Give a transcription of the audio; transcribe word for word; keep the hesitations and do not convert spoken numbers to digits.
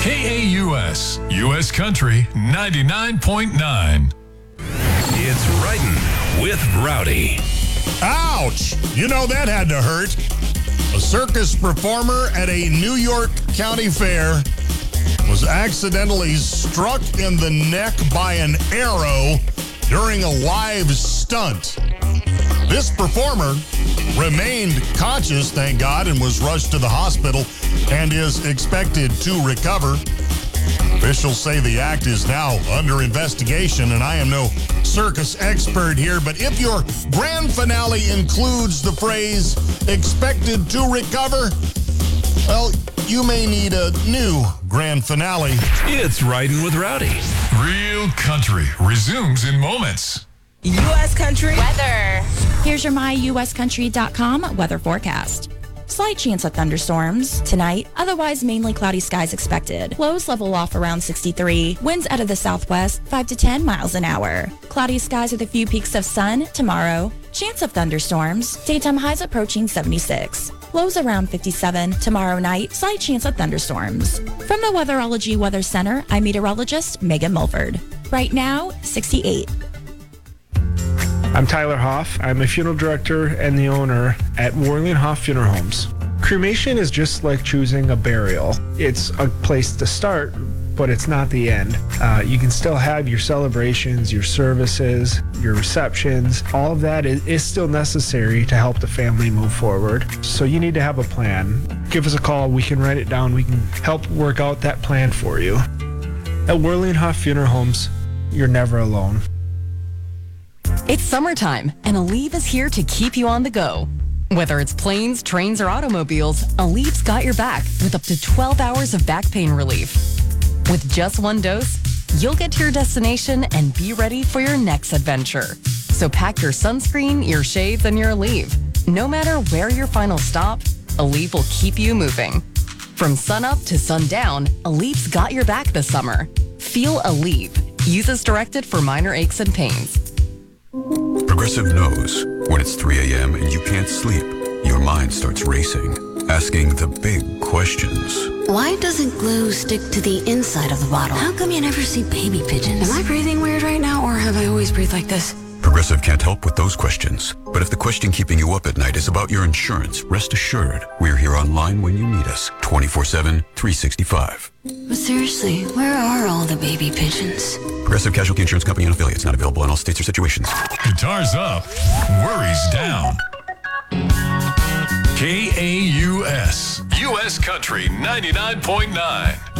K A U S, U S Country ninety-nine point nine. It's Riding with Rowdy. Ouch! You know that had to hurt. A circus performer at a New York County fair was accidentally struck in the neck by an arrow during a live stunt. This performer remained conscious, thank God, and was rushed to the hospital and is expected to recover. Officials say the act is now under investigation, and I am no circus expert here, but if your grand finale includes the phrase expected to recover, well, you may need a new grand finale. It's Riding with Rowdy. Real Country resumes in moments. U S Country weather. Here's your my U S country dot com weather forecast. Slight chance of thunderstorms tonight, otherwise mainly cloudy skies expected. Lows level off around sixty-three. Winds out of the southwest, five to ten miles an hour. Cloudy skies with a few peaks of sun tomorrow. Chance of thunderstorms. Daytime highs approaching seventy-six. Lows around fifty-seven. Tomorrow night, slight chance of thunderstorms. From the Weatherology Weather Center, I'm meteorologist Megan Mulford. Right now, sixty-eight. I'm Tyler Hoff. I'm a funeral director and the owner at Worley Hoff Funeral Homes. Cremation is just like choosing a burial. It's a place to start, but it's not the end. Uh, you can still have your celebrations, your services, your receptions. All of that is, is still necessary to help the family move forward. So you need to have a plan. Give us a call. We can write it down. We can help work out that plan for you. At Worley Hoff Funeral Homes, you're never alone. It's summertime, and Aleve is here to keep you on the go. Whether it's planes, trains, or automobiles, Aleve's got your back with up to twelve hours of back pain relief. With just one dose, you'll get to your destination and be ready for your next adventure. So pack your sunscreen, your shades, and your Aleve. No matter where your final stop, Aleve will keep you moving. From sunup to sundown, Aleve's got your back this summer. Feel Aleve. Use as directed for minor aches and pains. Progressive knows when it's three a.m. and you can't sleep, your mind starts racing, asking the big questions. Why doesn't glue stick to the inside of the bottle? How come you never see baby pigeons? Am I breathing weird right now, or have I always breathed like this? Progressive can't help with those questions. But if the question keeping you up at night is about your insurance, rest assured, we're here online when you need us, twenty-four seven, three sixty-five. But seriously, where are all the baby pigeons? Progressive Casualty Insurance Company and affiliates, not available in all states or situations. Guitars up, worries down. K A U S, U S Country ninety-nine point nine.